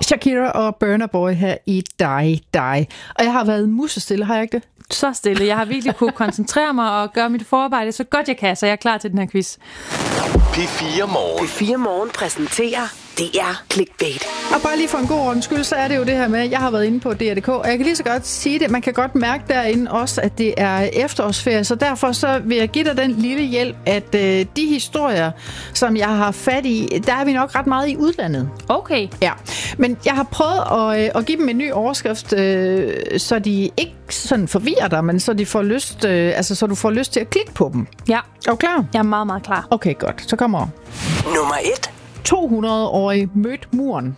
Shakira og Burna Boy her i Die. Og jeg har været musestille, har jeg ikke det? Så stille. Jeg har virkelig kunne koncentrere mig og gøre mit forarbejde så godt jeg kan, så jeg er klar til den her quiz. P4 Morgen. P4 Morgen præsenterer DR Clickbait. Og bare lige for en god ordens skyld, så er det jo det her med, at jeg har været inde på DR.dk, og jeg kan lige så godt sige det, man kan godt mærke derinde også, at det er efterårsferie, så derfor så vil jeg give dig den lille hjælp, at de historier, som jeg har fat i, der er vi nok ret meget i udlandet. Okay. Ja, men jeg har prøvet at give dem en ny overskrift, så de ikke sådan forvirrer dig, men så de får lyst, så du får lyst til at klikke på dem. Ja. Er du klar? Jeg er meget, meget klar. Okay, godt. Så kommer Nummer 1. 200-årig mødte muren.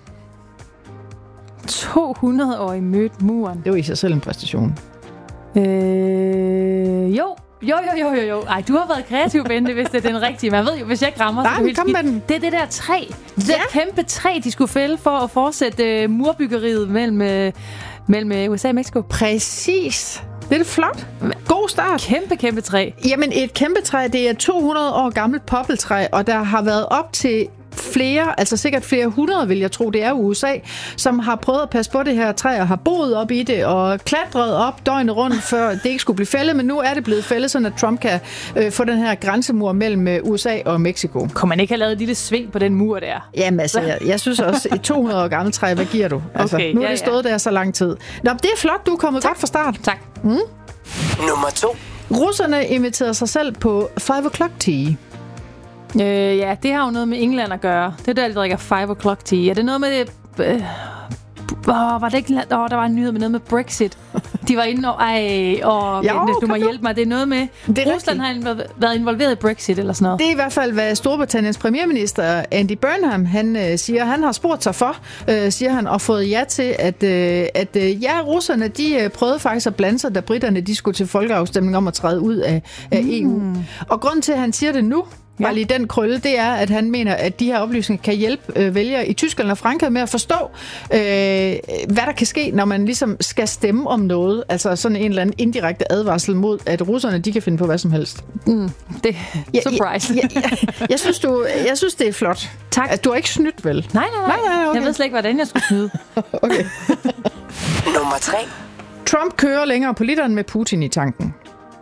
200-årig mødte muren. Det var i sig selv en præstation. Jo. Ej, du har været kreativ, Bente, hvis det er den rigtige. Man ved jo, hvis jeg ikke rammer, nej, så er det kom med den. Det er det der træ. Det der kæmpe træ, de skulle fælde for at fortsætte murbyggeriet mellem USA og Mexico. Præcis. Det er flot. God start. Kæmpe træ. Jamen, et kæmpe træ, det er 200 år gammelt poppeltræ, og der har været op til flere, altså sikkert flere hundrede, vil jeg tro, det er USA, som har prøvet at passe på det her træ, og har boet op i det, og klatret op døgnet rundt, før det ikke skulle blive fældet, men nu er det blevet fældet, så at Trump kan få den her grænsemur mellem USA og Mexico. Kunne man ikke have lavet et lille sving på den mur der? Jamen altså, jeg synes også, et 200 år gammelt træ, hvad giver du? Altså, Okay, nu er det stået der så lang tid. Nå, det er flot, du er kommet godt fra start. Tak. Nummer 2. Russerne inviterede sig selv på 5 o'clock tea. Ja, det har jo noget med England at gøre. Det er der, de drikker 5 o'clock tea. Er det noget med det... var det ikke... der var en nyhed med noget med Brexit. De var inde og... du må hjælpe mig. Det er noget med... Rusland har været involveret i Brexit eller sådan noget. Det er i hvert fald, hvad Storbritanniens premierminister Andy Burnham, han siger. Han har spurgt sig for, siger han, og fået ja til, at russerne, de prøvede faktisk at blande sig, da britterne, de skulle til folkeafstemning om at træde ud af EU. Og grunden til, at han siger det nu, bare lige den krølle, det er, at han mener, at de her oplysninger kan hjælpe vælgere i Tyskland og Frankrig med at forstå, hvad der kan ske, når man ligesom skal stemme om noget. Altså sådan en eller anden indirekte advarsel mod, at russerne, de kan finde på hvad som helst. Det surprise. Jeg synes, det er flot. Tak. At du har ikke snydt, vel? Nej. Okay. Jeg ved slet ikke, hvordan jeg skulle snyde. Okay. Nummer 3. Trump kører længere på literen med Putin i tanken.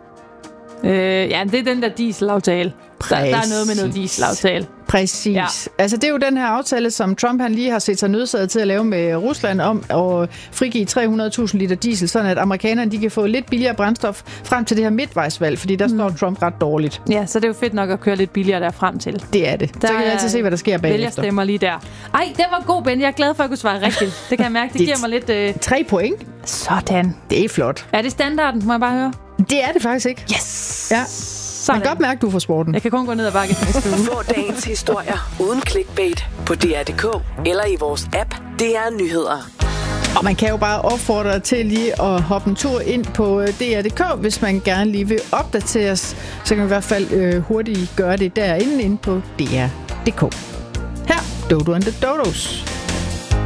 Ja, det er den der dieselaftale. Der er noget med noget dieselaftale. Præcis. Ja. Altså det er jo den her aftale, som Trump han lige har set sig nødsaget til at lave med Rusland om at frigive 300.000 liter diesel, sådan at amerikanerne de kan få lidt billigere brændstof frem til det her midtvejsvalg, fordi der står Trump ret dårligt. Ja, så det er jo fedt nok at køre lidt billigere der frem til. Det er det. Så kan vi altid se, hvad der sker bagefter. Vælger stemmer lige der. Ej, det var god, Ben. Jeg er glad for, at jeg kunne svare rigtigt. Det kan jeg mærke. Det giver mig lidt... 3 point. Sådan. Det er flot. Er det standarden, må jeg bare høre? Det er det faktisk ikke. Yes! Ja. Man kan godt mærke, du får sporten. Jeg kan kun gå ned ad bakken næste uge. Få dagens historier uden clickbait på DR.dk eller i vores app DR Nyheder. Og man kan jo bare opfordre til lige at hoppe en tur ind på DR.dk, hvis man gerne lige vil opdateres. Så kan man i hvert fald hurtigt gøre det derinde på DR.dk. Her, Dodo and the Dodos.